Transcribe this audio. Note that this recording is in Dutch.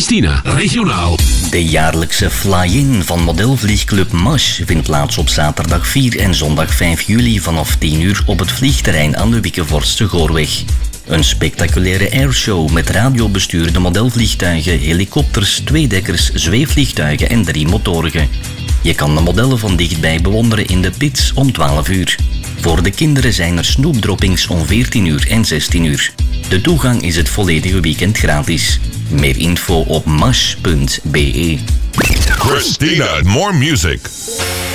Christina, regionaal. De jaarlijkse fly-in van modelvliegclub MASH vindt plaats op zaterdag 4 en zondag 5 juli vanaf 10 uur op het vliegterrein aan de Wickevorstse Goorweg. Een spectaculaire airshow met radiobestuurde modelvliegtuigen, helikopters, tweedekkers, zweefvliegtuigen en 3 motorigen. Je kan de modellen van dichtbij bewonderen in de pits om 12 uur. Voor de kinderen zijn er snoepdroppings om 14 uur en 16 uur. De toegang is het volledige weekend gratis. Meer info op mash.be. Christina, more music.